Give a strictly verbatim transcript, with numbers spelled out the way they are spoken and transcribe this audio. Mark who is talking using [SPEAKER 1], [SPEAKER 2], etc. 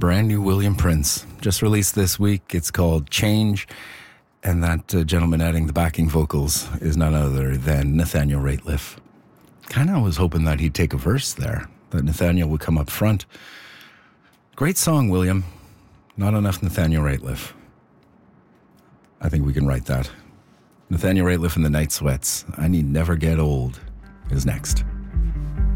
[SPEAKER 1] brand new William Prince, just released this week. It's called Change, and that uh, gentleman adding the backing vocals is none other than Nathaniel Rateliff. Kind of was hoping that he'd take a verse there, that Nathaniel would come up front. Great song, William. Not enough Nathaniel Rateliff. I think we can write that. Nathaniel Rateliff and the Night Sweats. I Need Never Get Old is next.